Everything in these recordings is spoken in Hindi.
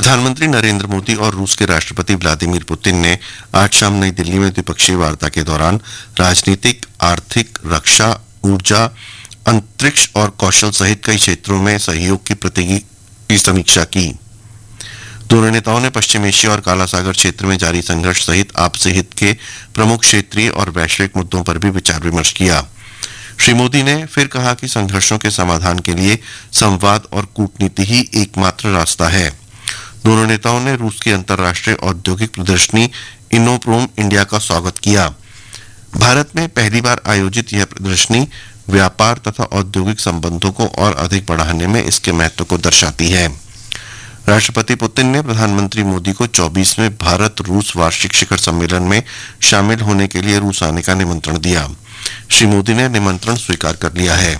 प्रधानमंत्री नरेंद्र मोदी और रूस के राष्ट्रपति व्लादिमीर पुतिन ने आज शाम नई दिल्ली में द्विपक्षीय वार्ता के दौरान राजनीतिक, आर्थिक, रक्षा, ऊर्जा, अंतरिक्ष और कौशल सहित कई क्षेत्रों में सहयोग की समीक्षा की। दोनों नेताओं ने पश्चिम एशिया और काला सागर क्षेत्र में जारी संघर्ष सहित आपसी हित के प्रमुख क्षेत्रीय और वैश्विक मुद्दों पर भी विचार विमर्श किया। श्री मोदी ने फिर कहा कि संघर्षों के समाधान के लिए संवाद और कूटनीति ही एकमात्र रास्ता है। दोनों नेताओं ने रूस की अंतर्राष्ट्रीय औद्योगिक प्रदर्शनी इनोप्रोम इंडिया का स्वागत किया। भारत में पहली बार आयोजित यह प्रदर्शनी व्यापार तथा औद्योगिक संबंधों को और अधिक बढ़ाने में इसके महत्व को दर्शाती है। राष्ट्रपति पुतिन ने प्रधानमंत्री मोदी को 24वें भारत रूस वार्षिक शिखर सम्मेलन में शामिल होने के लिए रूस आने का निमंत्रण दिया। श्री मोदी ने निमंत्रण स्वीकार कर लिया है।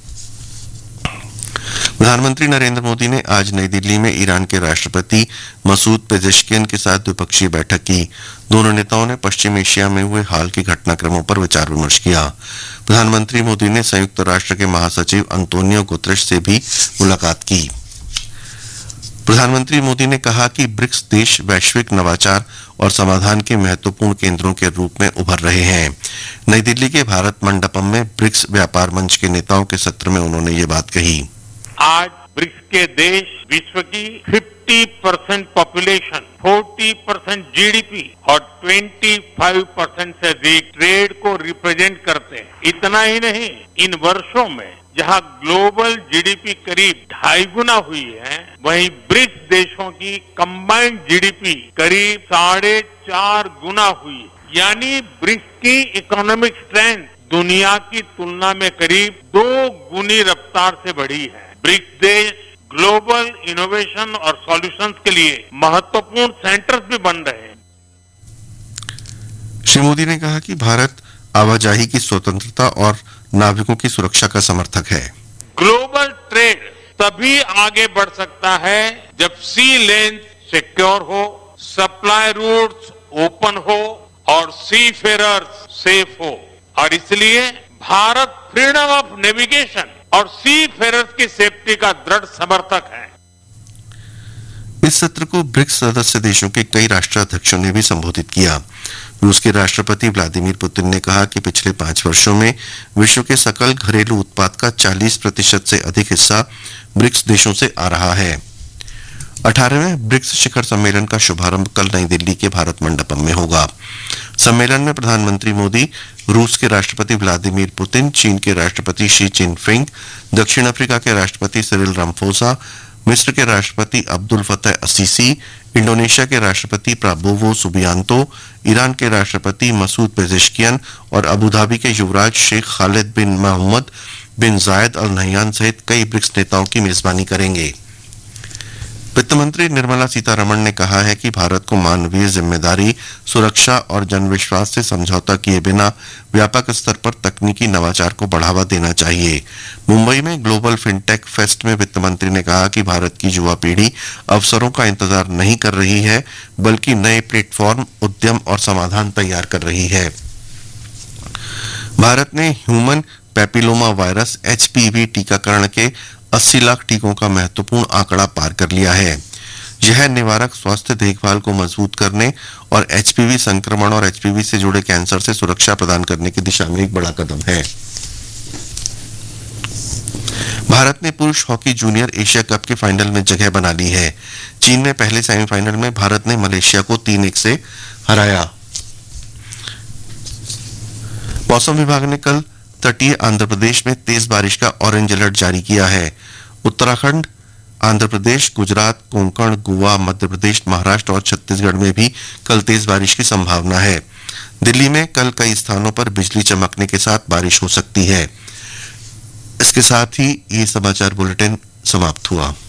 प्रधानमंत्री नरेंद्र मोदी ने आज नई दिल्ली में ईरान के राष्ट्रपति मसूद पेजेश्कियन के साथ द्विपक्षीय बैठक की। दोनों नेताओं ने पश्चिम एशिया में हुए हाल के घटनाक्रमों पर विचार विमर्श किया। प्रधानमंत्री मोदी ने संयुक्त राष्ट्र के महासचिव अंतोनियो गुतरेश से भी मुलाकात की। प्रधानमंत्री मोदी ने कहा कि ब्रिक्स देश वैश्विक नवाचार और समाधान के महत्वपूर्ण केंद्रों के रूप में उभर रहे हैं। नई दिल्ली के भारत मंडपम में ब्रिक्स व्यापार मंच के नेताओं के सत्र में उन्होंने ये बात कही। आज ब्रिक्स के देश विश्व की 50% पॉपुलेशन, 40% जीडीपी और 25% से अधिक ट्रेड को रिप्रेजेंट करते हैं। इतना ही नहीं, इन वर्षों में जहां ग्लोबल जीडीपी करीब 2.5 गुना हुई है, वहीं ब्रिक्स देशों की कंबाइंड जीडीपी करीब 4.5 गुना हुई है। यानी ब्रिक्स की इकोनॉमिक स्ट्रेंथ दुनिया की तुलना में करीब 2 गुनी रफ्तार से बढ़ी है। ब्रिक्स देश ग्लोबल इनोवेशन और सॉल्यूशंस के लिए महत्वपूर्ण सेंटर्स भी बन रहे हैं। श्री मोदी ने कहा कि भारत आवाजाही की स्वतंत्रता और नाविकों की सुरक्षा का समर्थक है। ग्लोबल ट्रेड तभी आगे बढ़ सकता है जब सी लेन सिक्योर हो, सप्लाई रूट्स ओपन हो और सी फेरर्स सेफ हो। और इसलिए भारत फ्रीडम ऑफ नेविगेशन और सी फेरर्स की सेफ्टी का दृढ़ समर्थक है। इस सत्र को ब्रिक्स सदस्य देशों के कई राष्ट्राध्यक्षों ने भी संबोधित किया। रूस के राष्ट्रपति व्लादिमीर पुतिन ने कहा कि पिछले 5 वर्षों में विश्व के सकल घरेलू उत्पाद का 40% से अधिक हिस्सा ब्रिक्स देशों से आ रहा है। 18वें ब्रिक्स शिखर सम्मेलन का शुभारंभ कल नई दिल्ली के भारत मंडपम में होगा। सम्मेलन में प्रधानमंत्री मोदी, रूस के राष्ट्रपति व्लादिमीर पुतिन, चीन के राष्ट्रपति शी जिनपिंग, दक्षिण अफ्रीका के राष्ट्रपति सिरिल रामाफोसा, मिस्र के राष्ट्रपति अब्दुल फतेह असीसी, इंडोनेशिया के राष्ट्रपति प्राबोवो सुबियांतो, ईरान के राष्ट्रपति मसूद पेजेश्कियन और अबू धाबी के युवराज शेख खालिद बिन मोहम्मद बिन जायद अल नहयान सहित कई ब्रिक्स नेताओं की मेजबानी करेंगे। वित्त मंत्री निर्मला सीतारमण ने कहा है कि भारत को मानवीय जिम्मेदारी, सुरक्षा और जनविश्वास से समझौता किए बिना व्यापक स्तर पर तकनीकी नवाचार को बढ़ावा देना चाहिए। मुंबई में ग्लोबल फिनटेक फेस्ट में वित्त मंत्री ने कहा कि भारत की युवा पीढ़ी अवसरों का इंतजार नहीं कर रही है, बल्कि नए प्लेटफॉर्म, उद्यम और समाधान तैयार कर रही है। भारत ने ह्यूमन पैपिलोमा वायरस HPV टीकाकरण के 80 लाख टीकों का महत्वपूर्ण आंकड़ा पार कर लिया है। यह निवारक स्वास्थ्य देखभाल को मजबूत करने और HPV संक्रमण और HPV से जुड़े कैंसर से सुरक्षा प्रदान करने की दिशा में एक बड़ा कदम है। भारत ने पुरुष हॉकी जूनियर एशिया कप के फाइनल में जगह बना ली है। चीन में पहले सेमीफाइनल में भारत ने मलेशिया को 3-1 से हराया। मौसम विभाग ने कल तटीय आंध्र प्रदेश में तेज बारिश का ऑरेंज अलर्ट जारी किया है। उत्तराखंड, आंध्र प्रदेश, गुजरात, कोंकण, गोवा, मध्य प्रदेश, महाराष्ट्र और छत्तीसगढ़ में भी कल तेज बारिश की संभावना है। दिल्ली में कल कई स्थानों पर बिजली चमकने के साथ बारिश हो सकती है। इसके साथ ही ये समाचार बुलेटिन समाप्त हुआ।